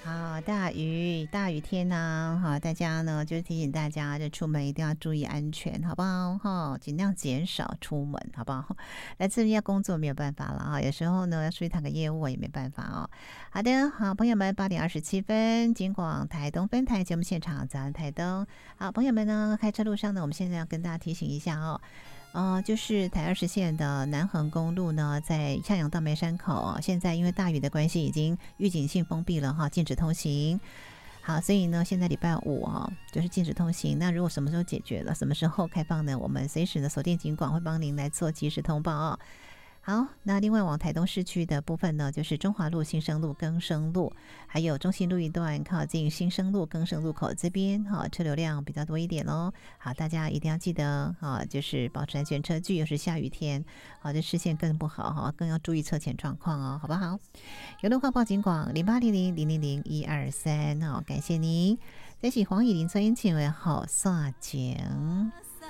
好，大雨天呢，好，大家呢就是提醒大家，这出门一定要注意安全，好不好？哈，尽量减少出门，好不好？来这边要工作没有办法了哈，有时候呢要出去谈个业务也没办法哦。好的，好，朋友们，8:27，金广台东分台节目现场，早安台东。好，朋友们呢，开车路上呢，我们现在要跟大家提醒一下哦。就是台20线的南横公路呢，在向阳到梅山口，现在因为大雨的关系，已经预警性封闭了哈，禁止通行。好，所以呢，现在礼拜五就是禁止通行。那如果什么时候解决了，什么时候开放呢？我们随时呢锁定警广，会帮您来做及时通报哦。好，那另外往台东市区的部分呢，就是中华路、新生路、更生路，还有中信路一段靠近新生路、更生路口这边，车流量比较多一点哦。好，大家一定要记得就是保持安全车距，又是下雨天，这视线更不好更要注意车前状况哦，好不好？有的话报警广0800-000-123，感谢您。这是黄以玲、崔英庆为好撒景。